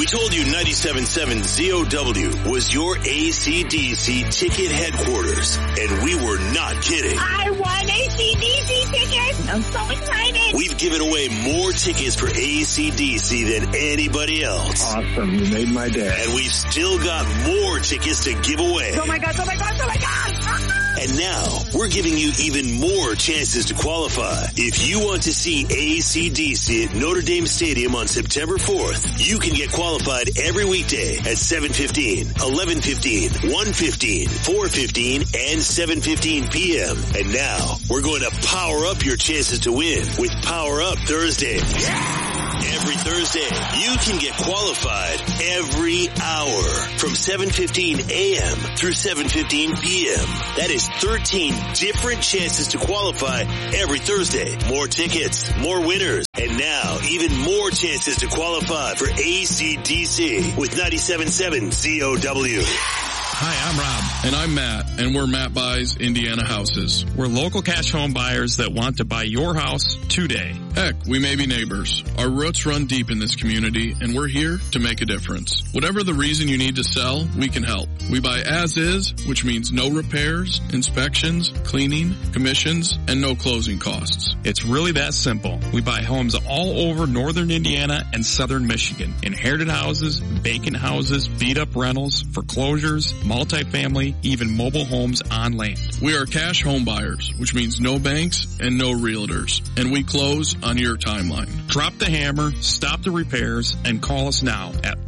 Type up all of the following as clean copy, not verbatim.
told you 97.7 ZOW was your AC/DC ticket headquarters, and we were not kidding. I won AC/DC tickets. I'm so excited. We've given away more tickets for AC/DC than anybody else. Awesome. You made my day. And we've still got more tickets to give away. Oh my God, oh my God, oh my God. And now, we're giving you even more chances to qualify. If you want to see AC/DC at Notre Dame Stadium on September 4th, you can get qualified every weekday at 7:15, 11:15, 1:15, 4:15, and 7:15 p.m. And now, we're going to power up your chances to win with Power Up Thursday. Every Thursday, you can get qualified every hour from 7:15 a.m. through 7:15 p.m. That is 13 different chances to qualify every Thursday. More tickets, more winners, and now even more chances to qualify for AC/DC with 97.7 ZOW. Hi, I'm Rob. And I'm Matt, and we're Matt Buys Indiana Houses. We're local cash home buyers that want to buy your house today. Heck, we may be neighbors. Our roots run deep in this community, and we're here to make a difference. Whatever the reason you need to sell, we can help. We buy as is, which means no repairs, inspections, cleaning, commissions, and no closing costs. It's really that simple. We buy homes all over northern Indiana and southern Michigan. Inherited houses, vacant houses, beat-up rentals, foreclosures, multifamily, even mobile homes on land. We are cash home buyers, which means no banks and no realtors, and we close on your timeline. Drop the hammer, stop the repairs, and call us now at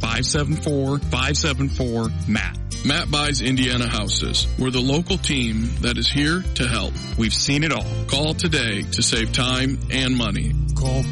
574-574-MATT. Matt Buys Indiana Houses. We're the local team that is here to help. We've seen it all. Call today to save time and money. Call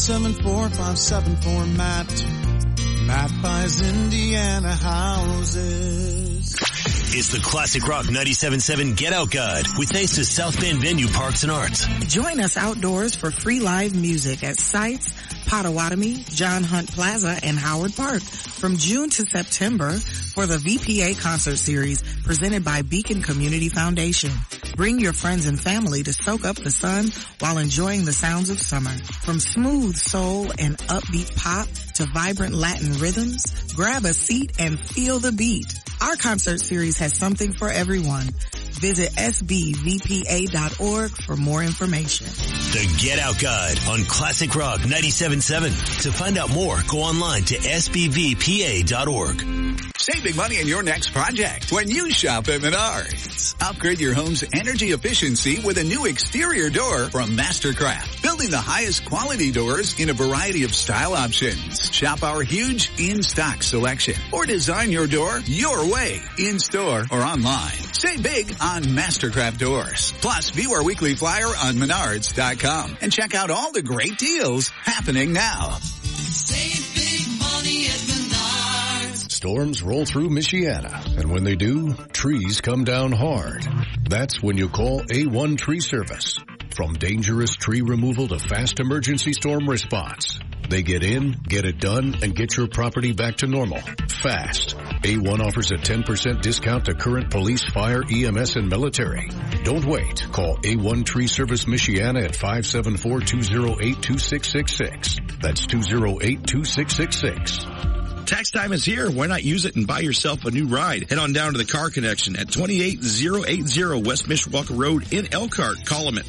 574-574-MATT. Matt Buys Indiana Houses. It's the Classic Rock 97.7 Get Out Guide with thanks to South Bend Venue Parks and Arts. Join us outdoors for free live music at sites Potawatomi, John Hunt Plaza, and Howard Park from June to September for the VPA concert series presented by Beacon Community Foundation. Bring your friends and family to soak up the sun while enjoying the sounds of summer. From smooth soul and upbeat pop to vibrant Latin rhythms, grab a seat and feel the beat. Our concert series has something for everyone. Visit sbvpa.org for more information. The Get Out Guide on Classic Rock 97.7. To find out more, go online to sbvpa.org. Save big money in your next project when you shop at Menards. Upgrade your home's energy efficiency with a new exterior door from Mastercraft. Building the highest quality doors in a variety of style options. Shop our huge in-stock selection or design your door your way in-store or online. Save big on Mastercraft doors. Plus, view our weekly flyer on Menards.com and check out all the great deals happening now. Save big money at Menards. Storms roll through Michiana, and when they do, trees come down hard. That's when you call A1 Tree Service. From dangerous tree removal to fast emergency storm response, they get in, get it done, and get your property back to normal fast. A1 offers a 10% discount to current police, fire, EMS, and military. Don't wait. Call A1 Tree Service Michiana at 574-208-2666. That's 208-2666. Tax time is here. Why not use it and buy yourself a new ride? Head on down to the Car Connection at 28080 West Mishawaka Road in Elkhart. Call them at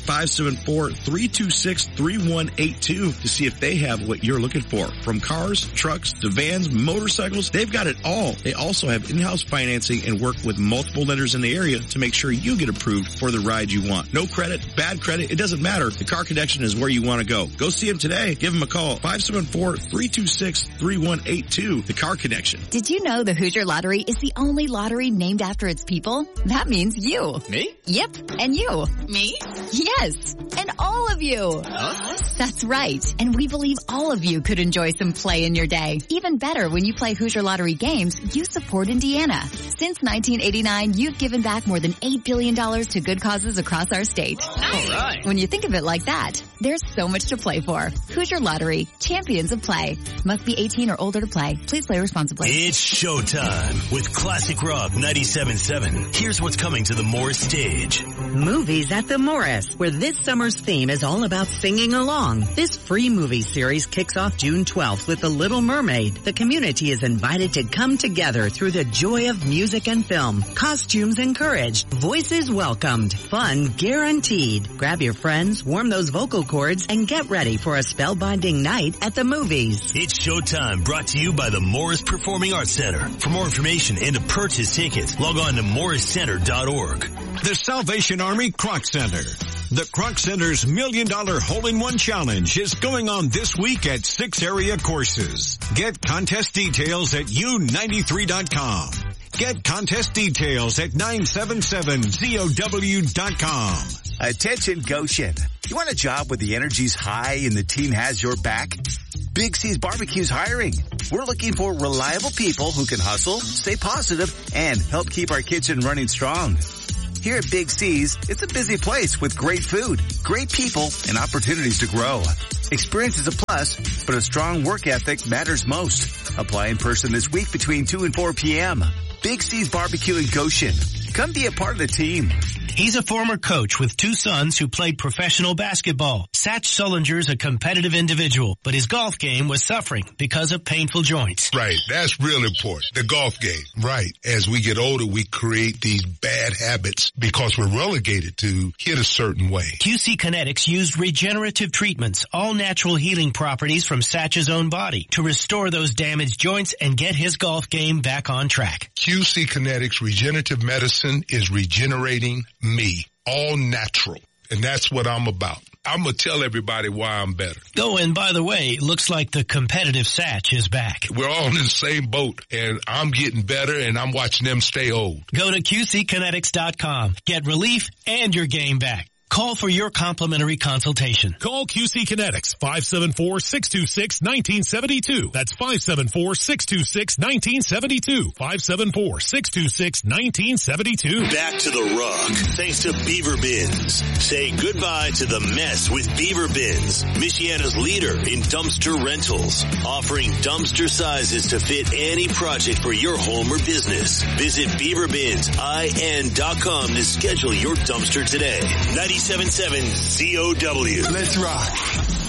574-326-3182 to see if they have what you're looking for. From cars, trucks, to vans, motorcycles, they've got it all. They also have in-house financing and work with multiple lenders in the area to make sure you get approved for the ride you want. No credit, bad credit, it doesn't matter. The Car Connection is where you want to go. Go see them today. Give them a call. 574-326-3182. The Car Connection. Did you know the Hoosier Lottery is the only lottery named after its people? That means you. Me? Yep, and you. Me? Yes, and all of you. Us? That's right, and we believe all of you could enjoy some play in your day. Even better, when you play Hoosier Lottery games, you support Indiana. Since 1989, you've given back more than $8 billion to good causes across our state. Nice. All right. When you think of it like that, there's so much to play for. Hoosier Lottery, champions of play. Must be 18 or older to play. Please Please play responsibly. It's showtime with Classic Rock 97.7. Here's what's coming to the Morris stage. Movies at the Morris, where this summer's theme is all about singing along. This free movie series kicks off June 12th with The Little Mermaid. The community is invited to come together through the joy of music and film. Costumes encouraged. Voices welcomed. Fun guaranteed. Grab your friends, warm those vocal cords, and get ready for a spellbinding night at the movies. It's showtime, brought to you by the Morris Performing Arts Center. For more information and to purchase tickets, log on to morriscenter.org. The Salvation Army Croc Center. The Croc Center's $1 Million Hole-in-One Challenge is going on this week at 6 area courses. Get contest details at U93.com. Get contest details at 977ZOW.com. Attention Goshen. You want a job where the energy's high and the team has your back? Big C's Barbecue's hiring. We're looking for reliable people who can hustle, stay positive, and help keep our kitchen running strong. Here at Big C's, it's a busy place with great food, great people, and opportunities to grow. Experience is a plus, but a strong work ethic matters most. Apply in person this week between 2 and 4 p.m. Big C's Barbecue in Goshen. Come be a part of the team. He's a former coach with 2 sons who played professional basketball. Satch Sullinger's a competitive individual, but his golf game was suffering because of painful joints. Right. That's real important. The golf game. Right. As we get older, we create these bad habits because we're relegated to hit a certain way. QC Kinetics used regenerative treatments, all natural healing properties from Satch's own body to restore those damaged joints and get his golf game back on track. QC Kinetics regenerative medicine is regenerating me, all natural. And that's what I'm about. I'm going to tell everybody why I'm better. Oh, and by the way, looks like the competitive Satch is back. We're all in the same boat, and I'm getting better, and I'm watching them stay old. Go to QCKinetics.com. Get relief and your game back. Call for your complimentary consultation. Call QC Kinetics, 574-626-1972. That's 574-626-1972. 574-626-1972. Back to the Rock, thanks to Beaver Bins. Say goodbye to the mess with Beaver Bins, Michiana's leader in dumpster rentals, offering dumpster sizes to fit any project for your home or business. Visit BeaverBinsIN.com to schedule your dumpster today. 97.7 COW. Let's rock.